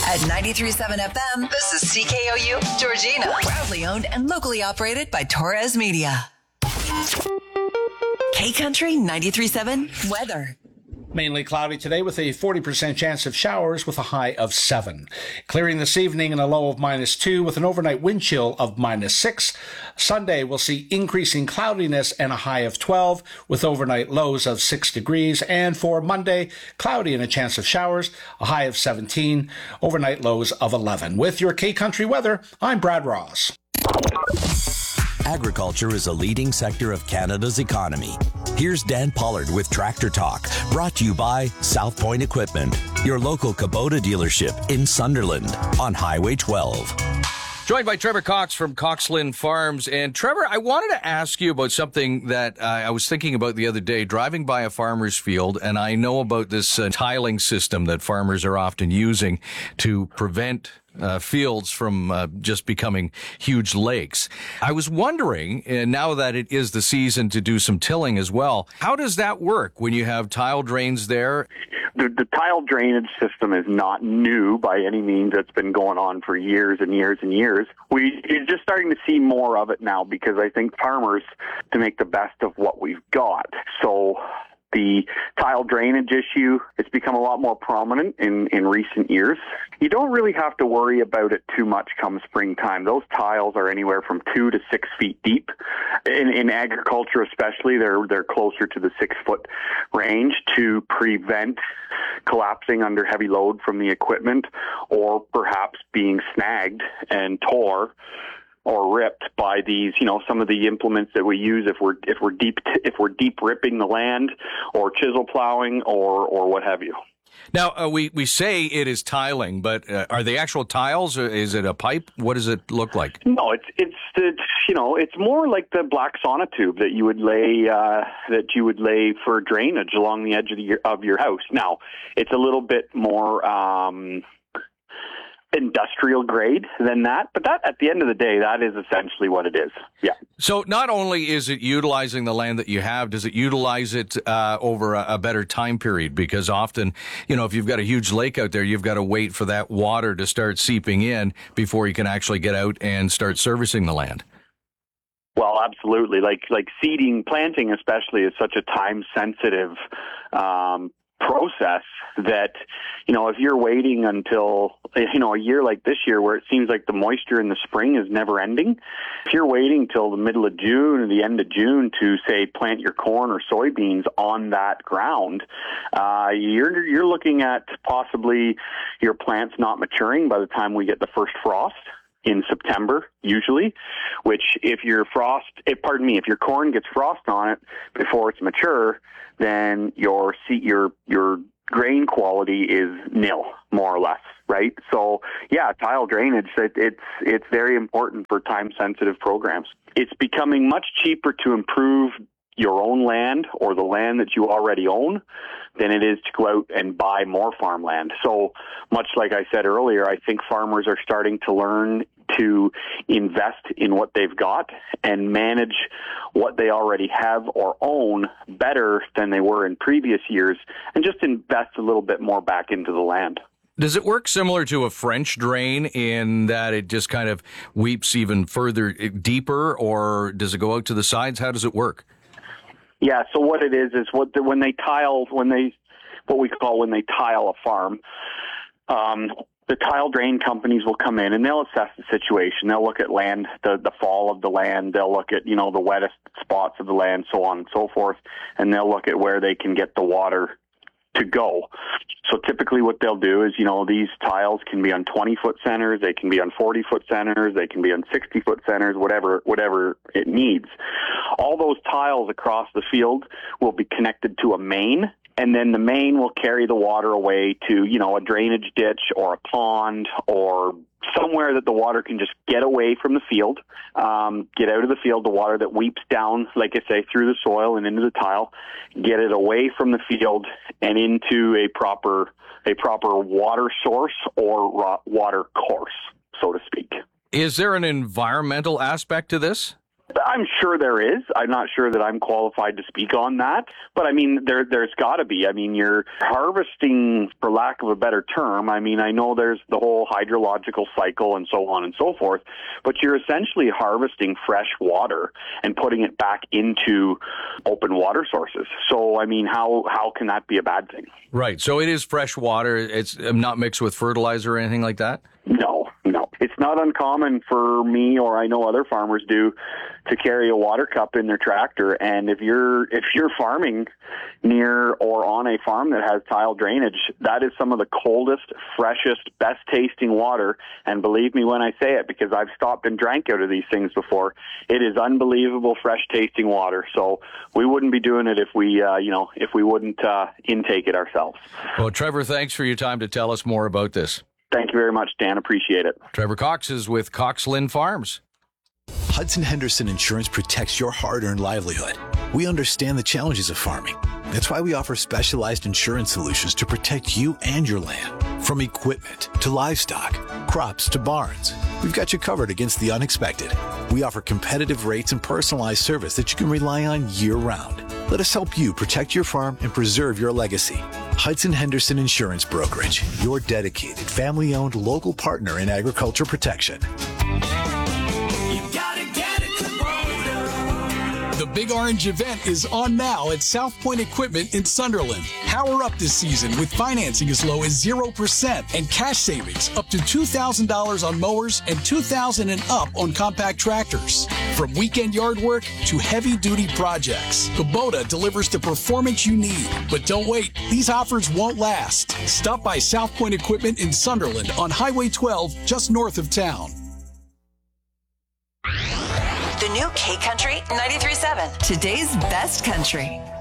At 93.7 FM, this is CKOU Georgina. Proudly owned and locally operated by Torres Media. K-Country 93.7 weather. Mainly cloudy today with a 40% chance of showers with a high of 7. Clearing this evening and a low of -2 with an overnight wind chill of -6. Sunday we'll see increasing cloudiness and a high of 12 with overnight lows of 6 degrees. And for Monday, cloudy and a chance of showers, a high of 17, overnight lows of 11. With your K-Country weather, I'm Brad Ross. Agriculture is a leading sector of Canada's economy. Here's Dan Pollard with Tractor Talk, brought to you by South Point Equipment, your local Kubota dealership in Sunderland on Highway 12. Joined by Trevor Cox from Coxland Farms. And Trevor, I wanted to ask you about something that I was thinking about the other day, driving by a farmer's field, and I know about this tiling system that farmers are often using to prevent fields from just becoming huge lakes. I was wondering, now that it is the season to do some tilling as well, how does that work when you have tile drains there? The tile drainage system is not new by any means. It's been going on for years and years and years. We're just starting to see more of it now because I think farmers to make the best of what we've got. So the tile drainage issue has become a lot more prominent in recent years. You don't really have to worry about it too much come springtime. Those tiles are anywhere from 2 to 6 feet deep. In agriculture especially, they're closer to the 6-foot range to prevent collapsing under heavy load from the equipment or perhaps being snagged and tore or ripped by these, some of the implements that we use if we're deep ripping the land or chisel plowing or what have you. Now we say it is tiling, but are they actual tiles or is it a pipe? What does it look like? No, it's more like the black sonotube that you would lay for drainage along the edge of your house. Now it's a little bit more industrial grade than that, but that at the end of the day, that is essentially what it is. Yeah. So not only is it utilizing the land that you have, does it utilize it over a better time period? Because often, if you've got a huge lake out there, you've got to wait for that water to start seeping in before you can actually get out and start servicing the land. Well, absolutely. Like seeding, planting especially is such a time sensitive process that, if you're waiting until, a year like this year where it seems like the moisture in the spring is never ending, if you're waiting till the middle of June or the end of June to, say, plant your corn or soybeans on that ground, you're looking at possibly your plants not maturing by the time we get the first frost in September, usually, which if your corn gets frost on it before it's mature, then your grain quality is nil, more or less, right? So, yeah, tile drainage, it's very important for time-sensitive programs. It's becoming much cheaper to improve your own land or the land that you already own than it is to go out and buy more farmland. So much like I said earlier, I think farmers are starting to learn to invest in what they've got and manage what they already have or own better than they were in previous years and just invest a little bit more back into the land. Does it work similar to a French drain in that it just kind of weeps even further deeper, or does it go out to the sides? How does it work? Yeah, so what it is when they tile a farm, the tile drain companies will come in and they'll assess the situation. They'll look at land, the fall of the land. They'll look at, the wettest spots of the land, so on and so forth. And they'll look at where they can get the water to go. So typically what they'll do is, these tiles can be on 20-foot centers, they can be on 40-foot centers, they can be on 60-foot centers, whatever it needs. All those tiles across the field will be connected to a main, and then the main will carry the water away to, a drainage ditch or a pond or somewhere that the water can just get away from the field, get out of the field, the water that weeps down, like I say, through the soil and into the tile, get it away from the field and into a proper water source or water course, so to speak. Is there an environmental aspect to this? I'm sure there is. I'm not sure that I'm qualified to speak on that. But, I mean, there's got to be. I mean, you're harvesting, for lack of a better term. I mean, I know there's the whole hydrological cycle and so on and so forth, but you're essentially harvesting fresh water and putting it back into open water sources. So, I mean, how can that be a bad thing? Right. So it is fresh water. It's not mixed with fertilizer or anything like that? No. It's not uncommon for me, or I know other farmers do, to carry a water cup in their tractor. And if you're farming near or on a farm that has tile drainage, that is some of the coldest, freshest, best tasting water. And believe me when I say it, because I've stopped and drank out of these things before. It is unbelievable, fresh tasting water. So we wouldn't be doing it if we wouldn't intake it ourselves. Well, Trevor, thanks for your time to tell us more about this. Thank you very much, Dan. Appreciate it. Trevor Cox is with Cox Lynn Farms. Hudson Henderson Insurance protects your hard-earned livelihood. We understand the challenges of farming. That's why we offer specialized insurance solutions to protect you and your land. From equipment to livestock, crops to barns, we've got you covered against the unexpected. We offer competitive rates and personalized service that you can rely on year-round. Let us help you protect your farm and preserve your legacy. Hudson Henderson Insurance Brokerage, your dedicated, family-owned local partner in agriculture protection. The Big Orange event is on now at South Point Equipment in Sunderland. Power up this season with financing as low as 0% and cash savings up to $2,000 on mowers and $2,000 and up on compact tractors. From weekend yard work to heavy-duty projects, Kubota delivers the performance you need. But don't wait, these offers won't last. Stop by South Point Equipment in Sunderland on Highway 12, just north of town. The new K Country 93.7. Today's best country.